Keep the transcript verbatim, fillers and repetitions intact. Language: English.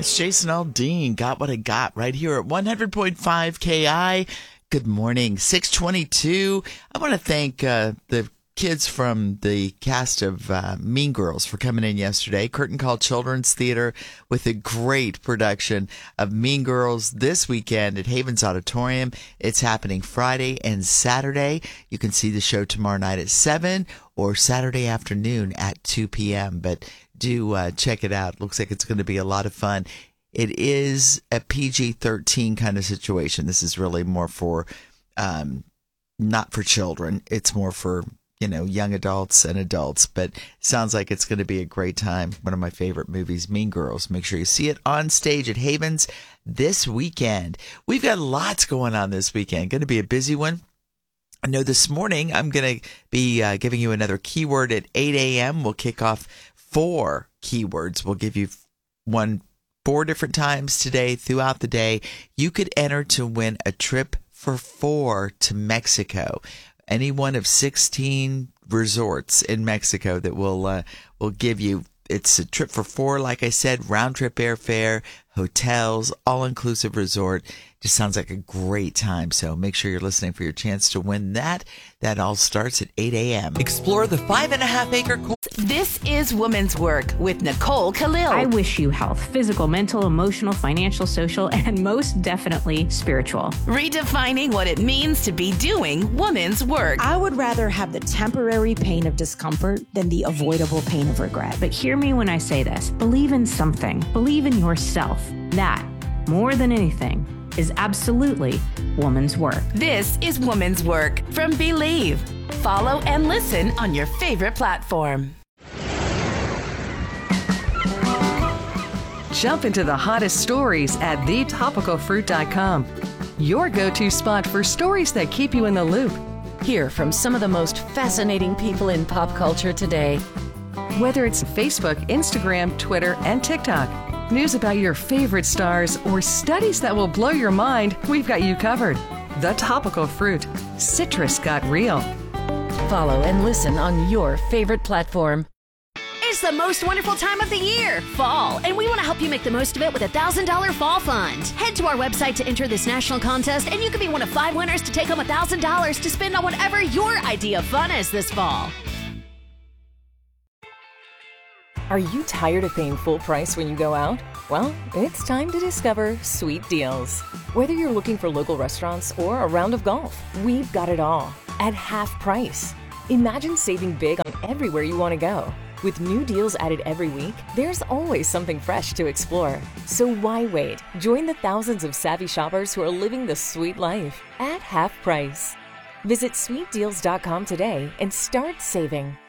It's Jason Aldean. Got what I got right here at one hundred point five K I. Good morning. six twenty-two. I want to thank uh, the kids from the cast of uh, Mean Girls for coming in yesterday. Curtain Call Children's Theater with a great production of Mean Girls this weekend at Havens Auditorium. It's happening Friday and Saturday. You can see the show tomorrow night at seven or Saturday afternoon at two p.m. But do uh, check it out. Looks like it's going to be a lot of fun. It is a P G thirteen kind of situation. This is really more for, um, not for children. It's more for, you know, young adults and adults, but sounds like it's going to be a great time. One of my favorite movies, Mean Girls. Make sure you see it on stage at Havens this weekend. We've got lots going on this weekend. Going to be a busy one. I know this morning I'm going to be uh, giving you another keyword at eight a.m. We'll kick off four keywords. We'll give you one four different times today throughout the day. You could enter to win a trip for four to Mexico. Any one of sixteen resorts in Mexico that will uh, will give you. It's a trip for four, like I said, round trip airfare, hotels, all inclusive resort. Just sounds like a great time. So make sure you're listening for your chance to win that. That all starts at eight a.m. Explore the five and a half acre course. This is Women's Work with Nicole Khalil. I wish you health, physical, mental, emotional, financial, social, and most definitely spiritual. Redefining what it means to be doing women's work. I would rather have the temporary pain of discomfort than the avoidable pain of regret. But hear me when I say this. Believe in something. Believe in yourself. That, more than anything, is absolutely woman's work. This is Woman's Work from Believe. Follow and listen on your favorite platform. Jump into the hottest stories at the topical fruit dot com. Your go-to spot for stories that keep you in the loop. Hear from some of the most fascinating people in pop culture today. Whether it's Facebook, Instagram, Twitter, and TikTok, news about your favorite stars, or studies that will blow your mind, we've got you covered. The Topical Fruit. Citrus got real. Follow and listen on your favorite platform. It's the most wonderful time of the year, fall, and we want to help you make the most of it with a one thousand dollars Fall Fund. Head to our website to enter this national contest, and you could be one of five winners to take home one thousand dollars to spend on whatever your idea of fun is this fall. Are you tired of paying full price when you go out? Well, it's time to discover Sweet Deals. Whether you're looking for local restaurants or a round of golf, we've got it all at half price. Imagine saving big on everywhere you want to go. With new deals added every week, there's always something fresh to explore. So why wait? Join the thousands of savvy shoppers who are living the sweet life at half price. Visit sweet deals dot com today and start saving.